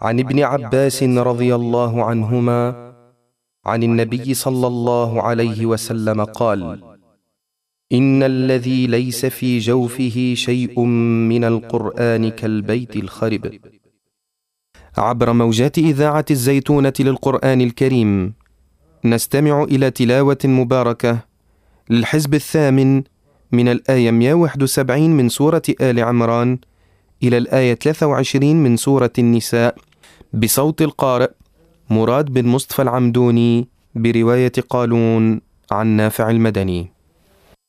عن ابن عباس رضي الله عنهما عن النبي صلى الله عليه وسلم قال: إن الذي ليس في جوفه شيء من القرآن كالبيت الخرب. عبر موجات إذاعة الزيتونة للقرآن الكريم نستمع إلى تلاوة مباركة للحزب الثامن من الآية 171 من سورة آل عمران إلى الآية 23 من سورة النساء بصوت القارئ مراد بن مصطفى العمدوني برواية قالون عن نافع المدني.